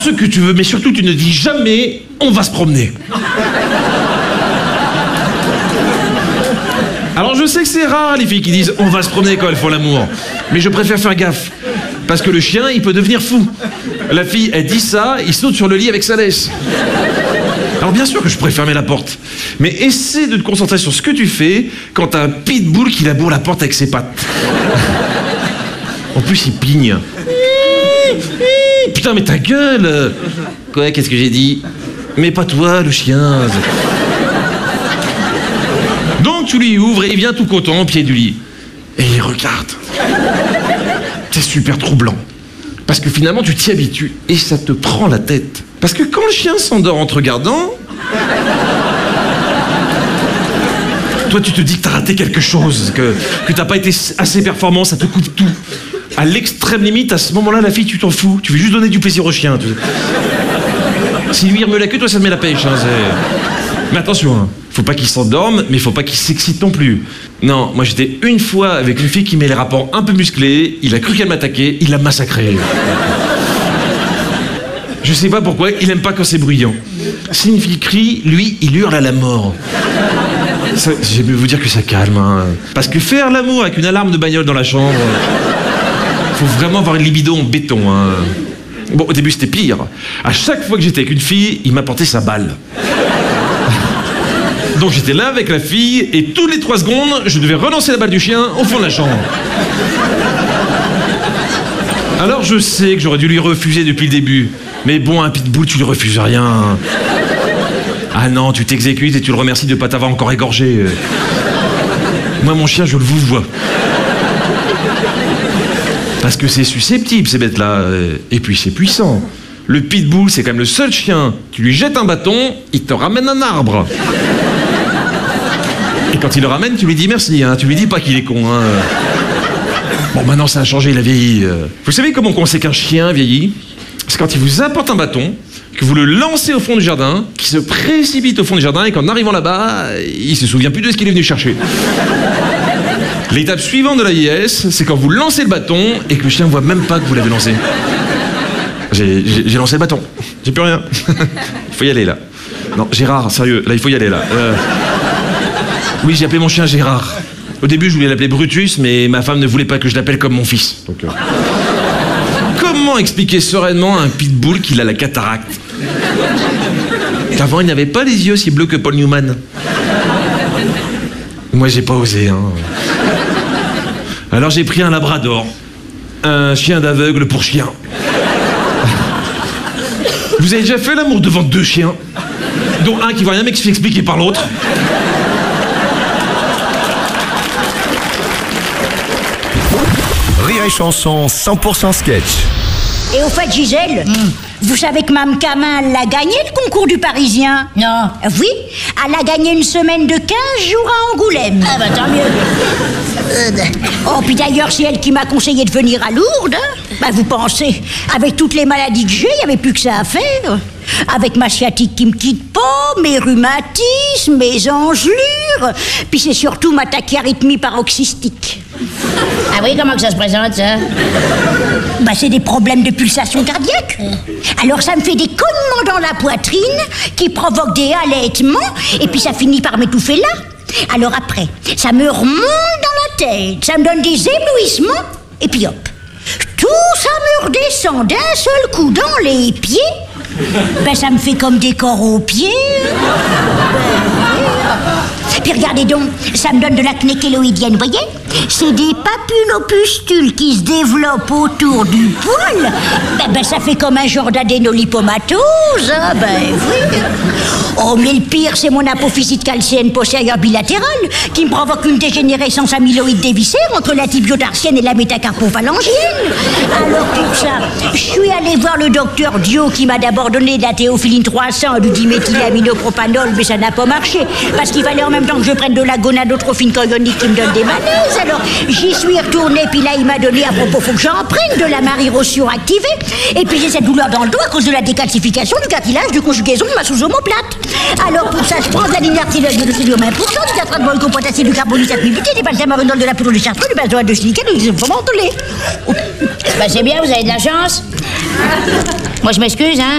Ce que tu veux, mais surtout tu ne dis jamais « on va se promener ». Alors je sais que c'est rare les filles qui disent « on va se promener » quand elles font l'amour. Mais je préfère faire gaffe. Parce que le chien, il peut devenir fou. La fille, elle dit ça, il saute sur le lit avec sa laisse. Alors bien sûr que je pourrais fermer la porte. Mais essaie de te concentrer sur ce que tu fais quand t'as un pitbull qui laboure la porte avec ses pattes. En plus, il pigne. Putain, mais ta gueule! Quoi, qu'est-ce que j'ai dit? Mais pas toi, le chien. Donc tu lui ouvres et il vient tout content au pied du lit. Et il regarde. C'est super troublant. Parce que finalement, tu t'y habitues et ça te prend la tête. Parce que quand le chien s'endort en te regardant, toi, tu te dis que t'as raté quelque chose, que t'as pas été assez performant, ça te coupe tout. À l'extrême limite, à ce moment-là, la fille, tu t'en fous. Tu veux juste donner du plaisir au chien. Si lui remet la queue, toi, ça te met la pêche. Hein, mais attention, hein, faut pas qu'il s'endorme, mais faut pas qu'il s'excite non plus. Non, moi, j'étais une fois avec une fille qui met les rapports un peu musclés, il a cru qu'elle m'attaquait, il l'a massacrée. Je sais pas pourquoi, il aime pas quand c'est bruyant. Si une fille crie, lui, il hurle à la mort. J'ai mieux vous dire que ça calme. Hein. Parce que faire l'amour avec une alarme de bagnole dans la chambre... faut vraiment avoir une libido en béton. Hein. Bon, au début, c'était pire. À chaque fois que j'étais avec une fille, il m'apportait sa balle. Donc j'étais là avec la fille, et toutes les 3 secondes, je devais relancer la balle du chien au fond de la chambre. Alors je sais que j'aurais dû lui refuser depuis le début. Mais bon, un pitbull, tu lui refuses rien. Ah non, tu t'exécutes et tu le remercies de ne pas t'avoir encore égorgé. Moi, mon chien, je le vous vois. Parce que c'est susceptible, ces bêtes-là. Et puis, c'est puissant. Le pitbull, c'est quand même le seul chien. Tu lui jettes un bâton, il te ramène un arbre. Et quand il le ramène, tu lui dis merci. Hein. Tu lui dis pas qu'il est con. Hein. Bon, maintenant, ça a changé, il a vieilli. Vous savez comment on sait qu'un chien vieillit? C'est quand il vous apporte un bâton, que vous le lancez au fond du jardin, qu'il se précipite au fond du jardin et qu'en arrivant là-bas, il se souvient plus de ce qu'il est venu chercher. L'étape suivante de la vieillesse, c'est quand vous lancez le bâton et que le chien voit même pas que vous l'avez lancé. J'ai lancé le bâton. J'ai plus rien. Il faut y aller, là. Non, Gérard, sérieux, là, il faut y aller, là. Oui, j'ai appelé mon chien Gérard. Au début, je voulais l'appeler Brutus, mais ma femme ne voulait pas que je l'appelle comme mon fils. Donc, comment expliquer sereinement à un pitbull qu'il a la cataracte? Qu'avant, il n'avait pas les yeux si bleus que Paul Newman. Moi, j'ai pas osé, hein. Alors, j'ai pris un labrador. Un chien d'aveugle pour chien. Vous avez déjà fait l'amour devant 2 chiens, dont un qui voit rien mais qui se fait expliquer par l'autre? Rire et chanson 100% sketch. Et au fait, Gisèle, vous savez que Mme Camin, elle a gagné le concours du Parisien? Non. Oui, elle a gagné une semaine de 15 jours à Angoulême. Ah bah tant mieux. Oh, puis d'ailleurs, c'est elle qui m'a conseillé de venir à Lourdes. Hein. Bah, vous pensez, avec toutes les maladies que j'ai, il n'y avait plus que ça à faire. Avec ma sciatique qui me quitte pas, mes rhumatismes, mes engelures, puis c'est surtout ma tachyarrhythmie paroxystique. Ah oui, comment que ça se présente, ça? Bah, c'est des problèmes de pulsation cardiaque. Alors ça me fait des cognements dans la poitrine qui provoquent des halètements et puis ça finit par m'étouffer là. Alors après, ça me remonte dans la tête, ça me donne des éblouissements et puis hop, tout ça me redescend d'un seul coup dans les pieds. Ben ça me fait comme des corps aux pieds. Puis regardez donc, ça me donne de l'acné kéloïdienne, vous voyez? C'est des papulopustules qui se développent autour du poil. Ben ça fait comme un genre d'adénolipomatose, hein, ben oui. Oh, mais le pire, c'est mon apophysite calcéenne postérieure bilatérale qui me provoque une dégénérescence amyloïde des viscères entre la tibiotarsienne et la métacarpophalangienne. Alors pour ça, je suis allée voir le docteur Dio qui m'a d'abord donné de la théophiline 300 et du diméthylaminopropanol, mais ça n'a pas marché parce qu'il fallait en même temps que je prenne de la gonadotrophine chorionique qui me donne des malaises. Alors j'y suis retournée, puis là il m'a donné, à propos, faut que j'en prenne de la marirosure activée. Et puis j'ai cette douleur dans le dos à cause de la décalcification du cartilage de conjugaison de ma sous-omoplate. Alors pour ça, je prends de la lignartylose de l'oxydium 1%, du castrate potassium, du carbonate muté, des balsamarinol, de la poudre de chartreuse, du benzoate de silicate, du lait. Bah c'est bien, vous avez de la chance. Moi, je m'excuse, hein.